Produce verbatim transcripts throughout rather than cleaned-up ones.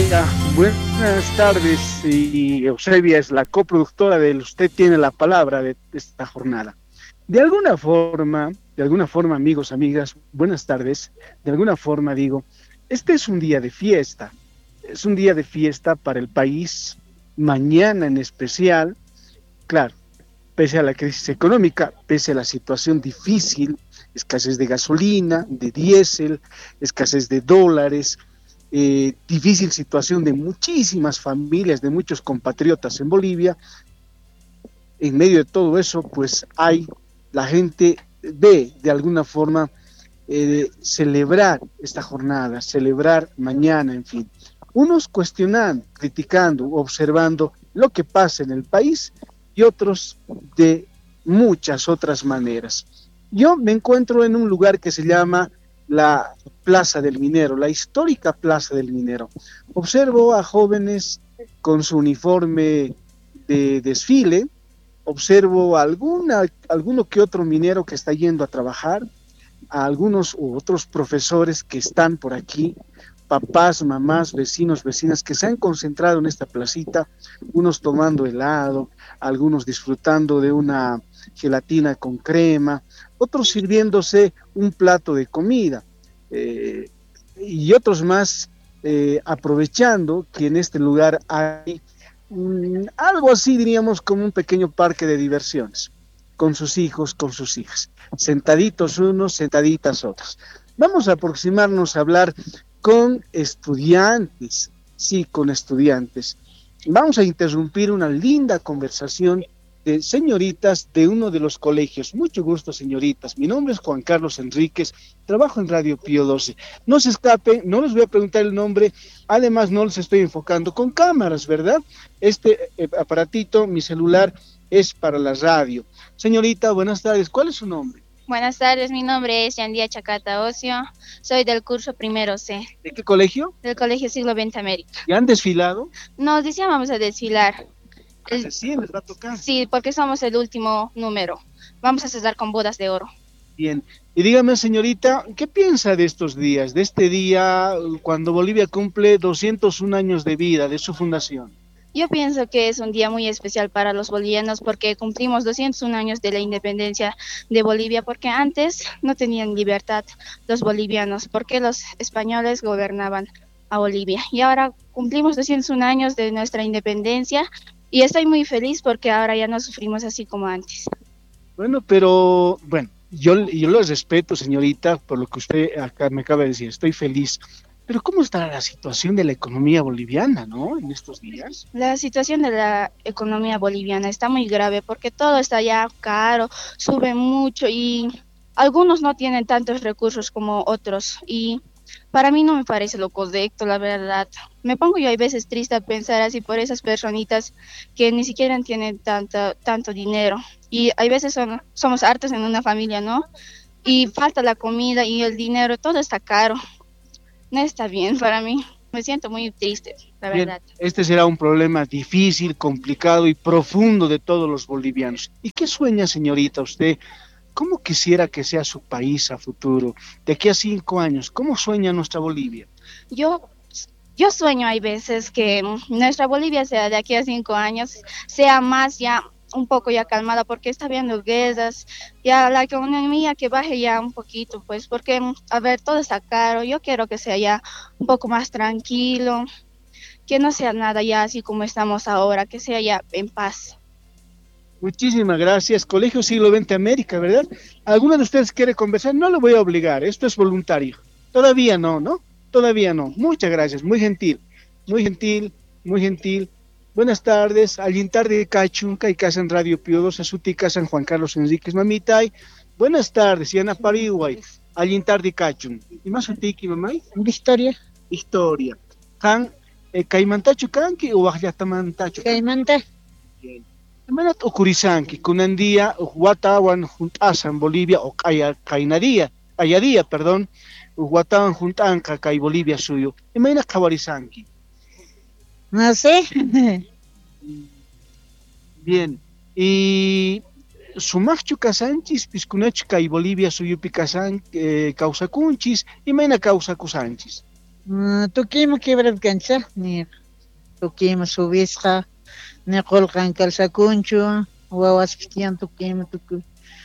Eusebia, buenas tardes. Y Eusebia es la coproductora del Usted tiene la palabra de esta jornada. De alguna forma, de alguna forma, amigos, amigas, buenas tardes. De alguna forma digo, este es un día de fiesta. Es un día de fiesta para el país, mañana en especial, claro, pese a la crisis económica, pese a la situación difícil, escasez de gasolina, de diésel, escasez de dólares, eh, difícil situación de muchísimas familias, de muchos compatriotas en Bolivia. En medio de todo eso, pues hay, la gente ve de alguna forma eh, celebrar esta jornada, celebrar mañana, en fin. Unos cuestionando, criticando, observando lo que pasa en el país y otros de muchas otras maneras. Yo me encuentro en un lugar que se llama la Plaza del Minero, la histórica Plaza del Minero. Observo a jóvenes con su uniforme de desfile, observo a alguna, alguno que otro minero que está yendo a trabajar, a algunos u otros profesores que están por aquí, papás, mamás, vecinos, vecinas que se han concentrado en esta placita, unos tomando helado, algunos disfrutando de una gelatina con crema, otros sirviéndose un plato de comida, eh, y otros más eh, aprovechando que en este lugar hay um, algo así, diríamos, como un pequeño parque de diversiones, con sus hijos, con sus hijas, sentaditos unos, sentaditas otros. Vamos a aproximarnos a hablar con estudiantes, sí, con estudiantes. Vamos a interrumpir una linda conversación de señoritas de uno de los colegios. Mucho gusto, señoritas. Mi nombre es Juan Carlos Enríquez, trabajo en Radio Pío doce. No se escapen, no les voy a preguntar el nombre, además no les estoy enfocando con cámaras, ¿verdad? Este eh, aparatito, mi celular, es para la radio. Señorita, buenas tardes, ¿cuál es su nombre? Buenas tardes, mi nombre es Yandía Chacata Ocio, soy del curso primero C. ¿De qué colegio? Del Colegio Siglo veinte América. ¿Ya han desfilado? Nos decían vamos a desfilar. El... Sí, les va a tocar. Sí, porque somos el último número. Vamos a cerrar con bodas de oro. Bien, y dígame, señorita, ¿qué piensa de estos días, de este día cuando Bolivia cumple doscientos un años de vida, de su fundación? Yo pienso que es un día muy especial para los bolivianos porque cumplimos doscientos un años de la independencia de Bolivia, porque antes no tenían libertad los bolivianos, porque los españoles gobernaban a Bolivia. Y ahora cumplimos doscientos un años de nuestra independencia y estoy muy feliz porque ahora ya no sufrimos así como antes. Bueno, pero bueno, yo, yo lo respeto, señorita, por lo que usted acá me acaba de decir, estoy feliz. Pero ¿cómo está la situación de la economía boliviana, no, en estos días? La situación de la economía boliviana está muy grave porque todo está ya caro, sube mucho y algunos no tienen tantos recursos como otros. Y para mí no me parece lo correcto, la verdad. Me pongo yo a veces triste a pensar así por esas personitas que ni siquiera tienen tanto, tanto dinero. Y hay veces son, somos hartos en una familia, ¿no? Y falta la comida y el dinero, todo está caro. No está bien para mí, me siento muy triste, la Bien, verdad. Este será un problema difícil, complicado y profundo de todos los bolivianos. ¿Y qué sueña, señorita, usted? ¿Cómo quisiera que sea su país a futuro? De aquí a cinco años, ¿cómo sueña nuestra Bolivia? Yo, yo sueño hay veces que nuestra Bolivia sea de aquí a cinco años, sea más ya un poco ya calmada porque está habiendo guerras, ya la economía que baje ya un poquito, pues porque, a ver, todo está caro, yo quiero que sea ya un poco más tranquilo, que no sea nada ya así como estamos ahora, que sea ya en paz. Muchísimas gracias, Colegio Siglo veinte América, ¿verdad? ¿Alguno de ustedes quiere conversar? No lo voy a obligar, esto es voluntario. Todavía no, ¿no? Todavía no. Muchas gracias, muy gentil, muy gentil, muy gentil. Buenas tardes, alguien tarde Cachunca y casa en Radio Pío doce, Sutica, San Juan Carlos Enríquez, Mamitay. Buenas tardes, Yana Pariguay, alguien tarde Cachun. ¿Y más Sutiki, mamá? Victoria. Historia. Han, eh, Caimantacho Kanki o Bajyatamantacho? Caimanta. Bien. Manat Okurisanki, Kunandía, Huatawan, Juntasan, Bolivia, o Kainaría, Ayadía, perdón, Huatawan, Juntanca, Kai Bolivia suyo. Imagina Kawarisanki. No sé. Bien, y Sumachu Casanchis, Piscunachu, Kai Bolivia suyo Picasan, eh, Causakunchis, y Mena Causacusanchis. Ah, Tuquima quebrar cancha, ni tuquima subisca, ni colgan calzacuncho, guaguas pistian tuquima, tuqui,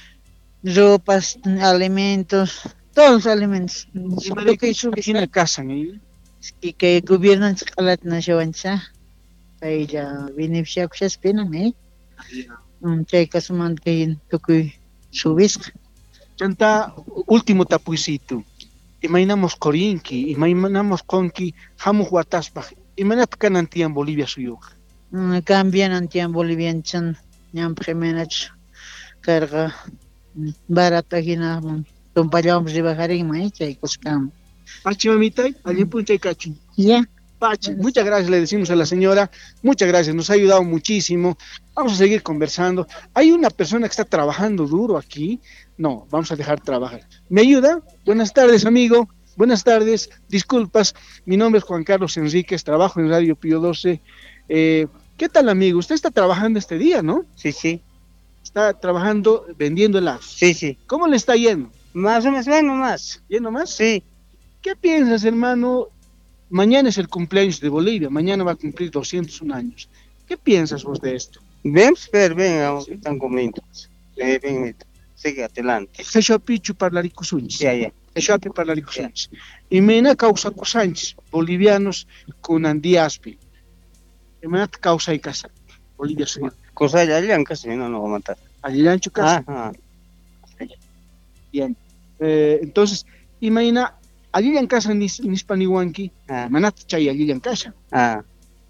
ropas, alimentos, todos los alimentos. Y madre, Tuqui aquí en la subisca, casa, ¿eh? y que el gobierno en escalat na llevanza, ahí ya beneficia que se pena, ¿eh? Un checa suman que tuqui subisca. Chanta, último tapuicito. Imaginamos Corinki, imaginamos Conqui, Hamu Huataspaj, imaginate Canantía en Bolivia suyo. Mm, Cambian antian bolivian chan, ñam premenach, carga, barata gina, tumpallamos de bajarín, ¿eh? Chay coscam. Pachi mamitay, allí punta y cacho. Ya. Pachi, muchas gracias, le decimos a la señora, muchas gracias, nos ha ayudado muchísimo. Vamos a seguir conversando. Hay una persona que está trabajando duro aquí. No, vamos a dejar trabajar. ¿Me ayuda? Buenas tardes, amigo. Buenas tardes. Disculpas, mi nombre es Juan Carlos Enríquez, trabajo en Radio Pío doce. Eh, ¿Qué tal, amigo? Usted está trabajando este día, ¿no? Sí, sí, Está trabajando vendiendo helados. sí, sí. ¿Cómo le está yendo? Más o menos, bueno, más. ¿Yendo más? Sí. ¿Qué piensas, hermano? Mañana es el cumpleaños de Bolivia, mañana va a cumplir doscientos un años. ¿Qué piensas vos de esto? Ven, pero ven, están comiendo. Ven, ven, sigue adelante. Jeshopichu parlaricusunchis. Ya, ya. Jeshopi parlaricusunchis. Y mena causa cosanchis, bolivianos con andiaspi. Y mena causa y casa. Bolivia señor. Cosa ya le han casi no nos va a matar. Allí ancho casa. Ajá. Bien. Eh, entonces, imagina, allí en casa ni hispanihuanqui, Ah, manat chay allí en casa. ah,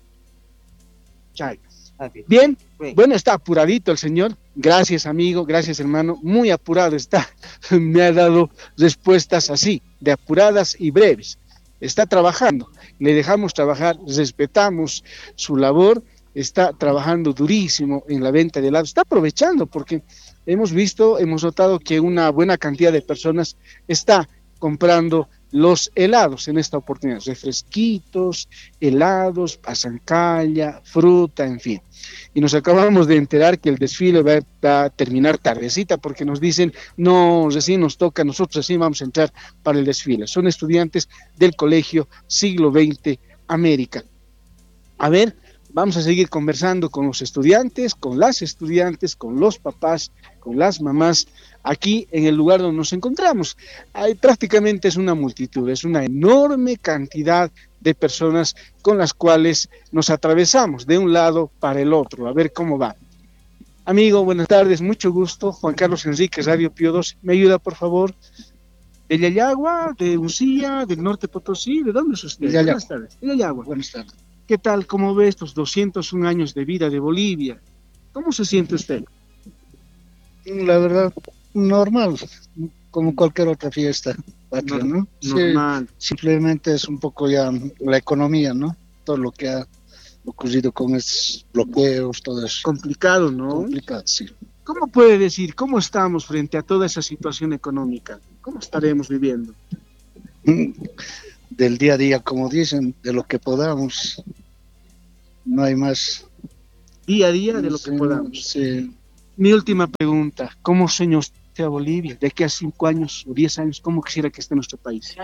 Chay. ah, bien. Bien, Bien. bueno, está apuradito el señor. Gracias, amigo, gracias, hermano. Muy apurado está. Me ha dado respuestas así, de apuradas y breves. Está trabajando. Le dejamos trabajar, respetamos su labor. Está trabajando durísimo en la venta de helados. Está aprovechando porque hemos visto, hemos notado que una buena cantidad de personas está comprando los helados en esta oportunidad, refresquitos, helados, pasancalla, fruta, en fin. Y nos acabamos de enterar que el desfile va, va a terminar tardecita porque nos dicen, no, recién nos toca, nosotros recién vamos a entrar para el desfile. Son estudiantes del Colegio Siglo veinte América. A ver, vamos a seguir conversando con los estudiantes, con las estudiantes, con los papás, con las mamás, aquí en el lugar donde nos encontramos. Hay, prácticamente es una multitud, es una enorme cantidad de personas con las cuales nos atravesamos de un lado para el otro, a ver cómo va. Amigo, buenas tardes, mucho gusto, Juan Carlos Enríquez, Radio Pío doce, ¿me ayuda por favor? ¿De Yayagua, de Uncilla, del Norte Potosí? ¿De dónde es usted? De Yayagua. Buenas tardes. De Yayagua. Buenas tardes. ¿Qué tal? ¿Cómo ve estos doscientos un años de vida de Bolivia? ¿Cómo se siente usted? La verdad, normal, como cualquier otra fiesta patria, ¿no? Sí, Normal. simplemente es un poco ya la economía, ¿no? Todo lo que ha ocurrido con estos bloqueos, todo eso. Complicado, ¿no? Complicado, sí. ¿Cómo puede decir cómo estamos frente a toda esa situación económica? ¿Cómo estaremos viviendo? Del día a día, como dicen, de lo que podamos. No hay más. Día a día de lo Sí, que podamos. Sí. Mi última pregunta, ¿cómo sueña usted a Bolivia? De aquí a cinco años o diez años, ¿cómo quisiera que esté nuestro país?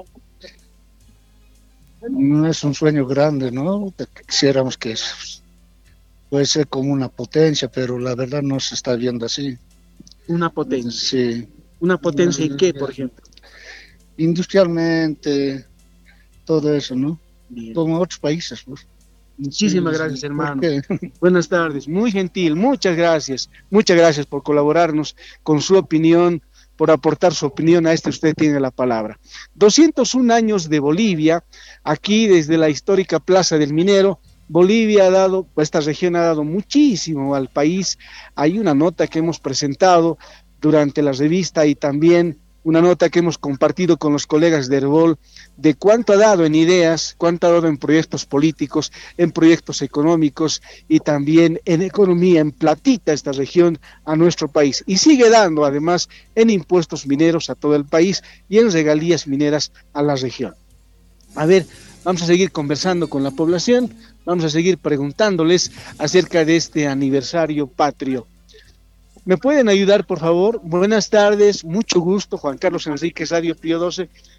No es un sueño grande, ¿no? De que quisiéramos que es- puede ser como una potencia, pero la verdad no se está viendo así. Una potencia. Sí. ¿Una potencia en qué, por ejemplo? Industrialmente, todo eso, ¿no? Bien. Como otros países, pues. Muchísimas Sí, gracias, sí, hermano. porque Buenas tardes, muy gentil, muchas gracias. Muchas gracias por colaborarnos con su opinión, por aportar su opinión a este, usted tiene la palabra. doscientos un años de Bolivia, aquí desde la histórica Plaza del Minero. Bolivia ha dado, esta región ha dado muchísimo al país. Hay una nota que hemos presentado durante la revista y también una nota que hemos compartido con los colegas de Herbol de cuánto ha dado en ideas, cuánto ha dado en proyectos políticos, en proyectos económicos y también en economía, en platita esta región a nuestro país. Y sigue dando además en impuestos mineros a todo el país y en regalías mineras a la región. A ver, vamos a seguir conversando con la población, vamos a seguir preguntándoles acerca de este aniversario patrio. ¿Me pueden ayudar, por favor? Buenas tardes, mucho gusto, Juan Carlos Enríquez, Radio Pío doce.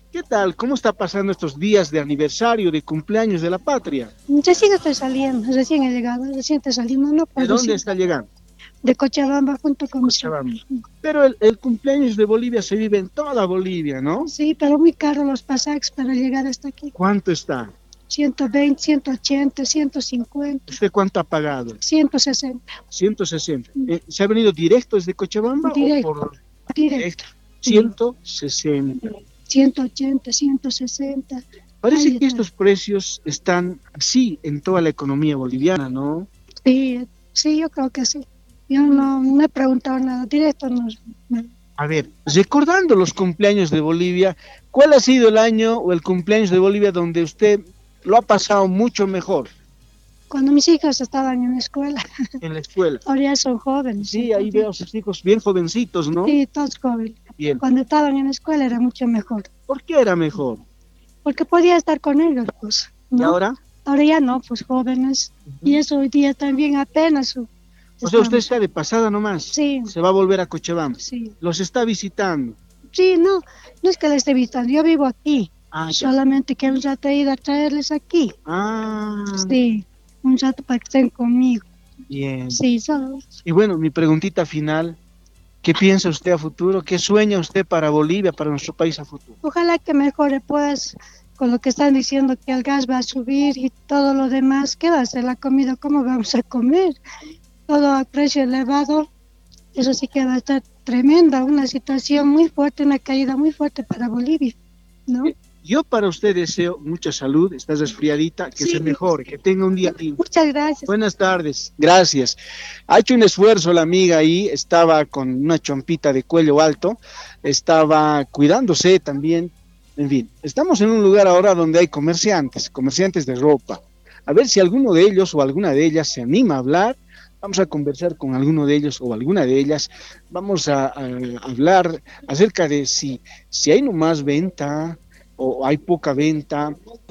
¿Qué tal? ¿Cómo está pasando estos días de aniversario, de cumpleaños de la patria? Recién estoy saliendo, recién he llegado, recién estoy saliendo, no ¿De puedo dónde decir. está llegando? De Cochabamba junto con mi Cochabamba. Pero el, el cumpleaños de Bolivia se vive en toda Bolivia, ¿no? Sí, pero muy caro los pasajes para llegar hasta aquí. ¿Cuánto está? ciento veinte, ciento ochenta, ciento cincuenta, ¿Usted cuánto ha pagado? ciento sesenta. ciento sesenta. Eh, ¿Se ha venido directo desde Cochabamba Directo. o por Directo. ciento sesenta? ciento ochenta, ciento sesenta. Parece Ahí que está. estos precios están así en toda la economía boliviana, ¿no? Sí, sí, yo creo que sí. Yo no, no he preguntado nada, directo no. no. A ver, recordando los cumpleaños de Bolivia, ¿cuál ha sido el año o el cumpleaños de Bolivia donde usted lo ha pasado mucho mejor Cuando mis hijos estaban en la escuela, en la escuela? ahora ya son jóvenes. Sí, ahí veo a sus hijos bien jovencitos, ¿no? Sí, todos jóvenes. Bien. Cuando estaban en la escuela era mucho mejor, ¿Por qué era mejor? porque podía estar con ellos, pues. ¿Y ¿no? ahora? Ahora ya no, pues jóvenes. Y eso hoy día también apenas. uh, O sea, usted estamos- está de pasada nomás. Sí, Se va a volver a Cochabamba. sí. Los está visitando. Sí, no, no es que les esté visitando, yo vivo aquí. Ah, ya. Solamente que un rato he ido a traerles aquí. Ah, Sí, un rato para que estén conmigo. bien. Sí, solo. Y bueno, mi preguntita final, ¿qué piensa usted a futuro? ¿Qué sueña usted para Bolivia, para nuestro país a futuro? Ojalá que mejore, pues, con lo que están diciendo que el gas va a subir y todo lo demás. ¿Qué va a hacer la comida? ¿Cómo vamos a comer? Todo a precio elevado. Eso sí que va a estar tremenda, una situación muy fuerte, una caída muy fuerte para Bolivia, ¿no? Yo para usted deseo mucha salud, está resfriadita, que Sí. se mejore, que tenga un día lindo. Muchas gracias. Buenas tardes, gracias. Ha hecho un esfuerzo la amiga ahí, estaba con una chompita de cuello alto, estaba cuidándose también. En fin, estamos en un lugar ahora donde hay comerciantes, comerciantes de ropa. A ver si alguno de ellos o alguna de ellas se anima a hablar. Vamos a conversar con alguno de ellos o alguna de ellas. Vamos a, a hablar acerca de si, si hay nomás venta o hay poca venta,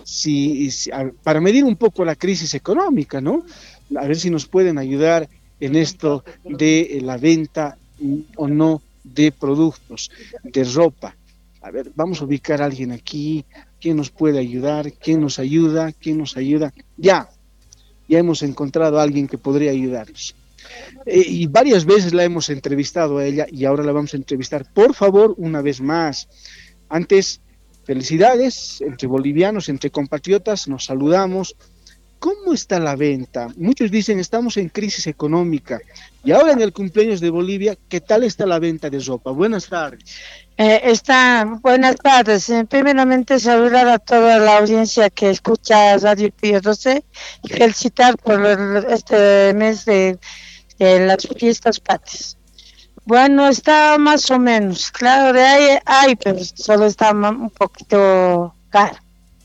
si, si- a- para medir un poco la crisis económica, ¿no? A ver si nos pueden ayudar en esto de eh, la venta mm, o no de productos, de ropa. A ver, vamos a ubicar a alguien aquí, ¿quién nos puede ayudar? ¿Quién nos ayuda? ¿Quién nos ayuda? Ya, ya hemos encontrado a alguien que podría ayudarnos. Eh, y varias veces la hemos entrevistado a ella y ahora la vamos a entrevistar. Por favor, una vez más. Antes, felicidades entre bolivianos, entre compatriotas, nos saludamos. ¿Cómo está la venta? Muchos dicen estamos en crisis económica y ahora en el cumpleaños de Bolivia, ¿qué tal está la venta de ropa? Buenas tardes. Eh, está, buenas tardes. Eh, primeramente saludar a toda la audiencia que escucha Radio Pío doce y felicitar por el- este mes de, de las fiestas patrias. Bueno, está más o menos, claro, de ahí hay, pero solo está ma- un poquito caro.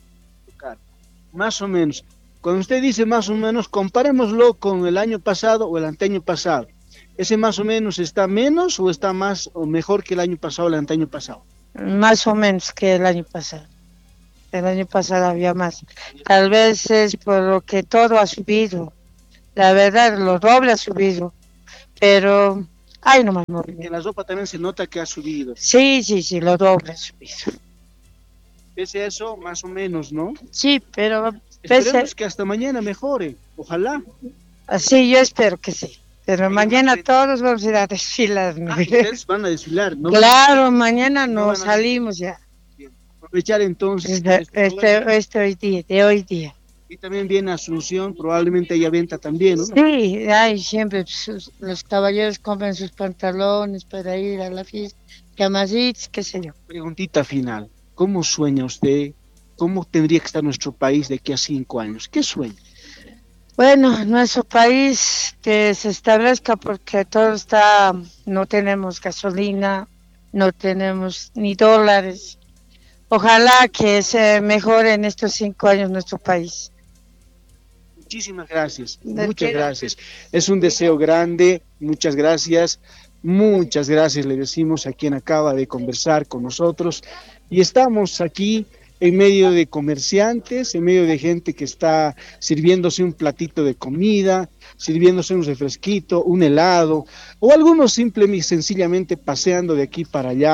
Más o menos. Cuando usted dice más o menos, comparémoslo con el año pasado o el anteaño pasado. ¿Ese más o menos está menos o está más o mejor que el año pasado o el anteaño pasado? Más o menos que el año pasado. El año pasado había más. Tal vez es por lo que todo ha subido. La verdad, lo doble ha subido. Pero hay nomás En movimiento. la ropa también se nota que ha subido. Sí, sí, sí, lo doble ha subido. Pese a eso, más o menos, ¿no? Sí, pero Esperemos pese, que hasta mañana mejore. Ojalá. así yo espero que sí. Pero Ahí mañana no sé. todos vamos a ir a desfilar, ¿no? Ah, ustedes van a desfilar, ¿no? Claro, mañana No no van a- salimos ya. Aprovechar entonces. Este, este este, lugar. este hoy día, de hoy día. Y también viene Asunción, probablemente haya venta también, ¿no? Sí, hay siempre sus- los caballeros compran sus pantalones para ir a la fiesta, camasitos, qué sé yo. Preguntita final. ¿Cómo sueña usted? ¿Cómo tendría que estar nuestro país de aquí a cinco años? ¿Qué sueña? Bueno, nuestro país que se establezca porque todo está, no tenemos gasolina, no tenemos ni dólares. Ojalá que se mejore en estos cinco años nuestro país. Muchísimas gracias, De muchas qué- gracias. Es un deseo grande, muchas gracias, muchas gracias le decimos a quien acaba de conversar con nosotros. Y estamos aquí en medio de comerciantes, en medio de gente que está sirviéndose un platito de comida, sirviéndose un refresquito, un helado, o algunos simplemente y sencillamente paseando de aquí para allá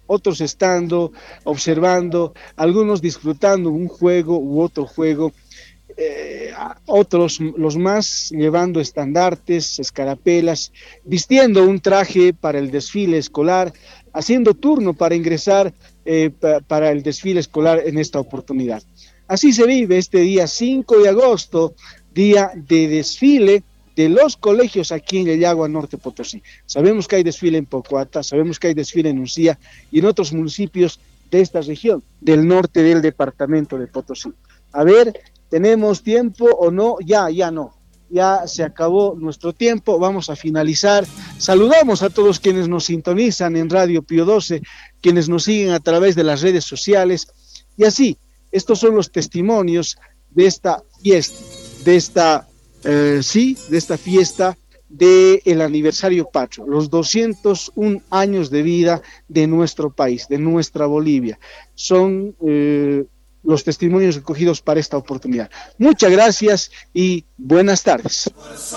otros estando, observando, algunos disfrutando un juego u otro juego, eh, otros, los más, llevando estandartes, escarapelas, vistiendo un traje para el desfile escolar, haciendo turno para ingresar eh, pa, para el desfile escolar en esta oportunidad. Así se vive este día cinco de agosto, día de desfile de los colegios aquí en Yayagua, Norte Potosí. Sabemos que hay desfile en Pocuata, sabemos que hay desfile en Uncía y en otros municipios de esta región, del norte del departamento de Potosí. A ver, ¿tenemos tiempo o no? Ya, ya no. Ya se acabó nuestro tiempo, vamos a finalizar. Saludamos a todos quienes nos sintonizan en Radio Pío doce, quienes nos siguen a través de las redes sociales. Y así, estos son los testimonios de esta fiesta, de esta Eh, sí, de esta fiesta del aniversario patrio, los doscientos un años de vida de nuestro país, de nuestra Bolivia. Son eh, los testimonios recogidos para esta oportunidad. Muchas gracias y buenas tardes.